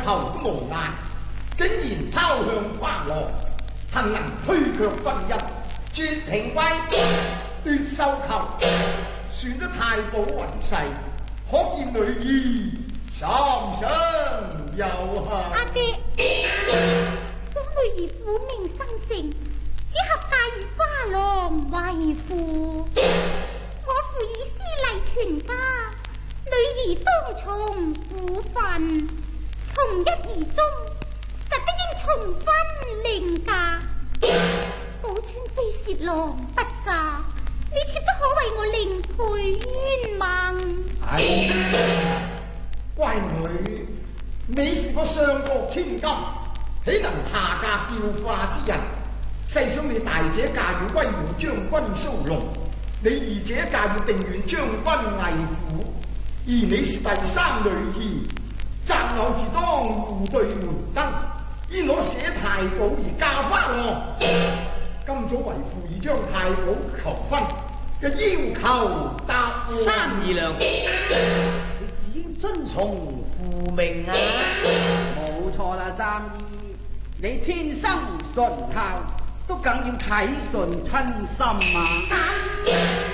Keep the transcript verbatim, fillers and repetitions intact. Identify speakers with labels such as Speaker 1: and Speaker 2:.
Speaker 1: 求無眼，竟然拋向花郎，幸能推卻婚姻，絕平貴，奪繡球，選咗太保為婿，可見女兒心想有幸。
Speaker 2: 阿爹，想女兒苦命生成，只合帶與花郎為婦。我父以私禮傳家，女兒當從父分，從一而終，實不應重婚另嫁。寶釧非涉郎不嫁，你絕不可為我另配冤盟。
Speaker 1: 哎，乖女，你是個上國千金，豈能下嫁叫化之人？細想你大姐嫁與威武將軍蘇龍，你二姐嫁與定遠將軍魏虎，而你是第三女兒，擇偶自當互對門燈，依我寫太保而嫁花郎。今早為父已將太保求婚嘅要求答應。
Speaker 3: 三二娘，你只應遵從父命啊！
Speaker 4: 冇錯啦，三姨，你天生順孝，都梗要體順親心啊！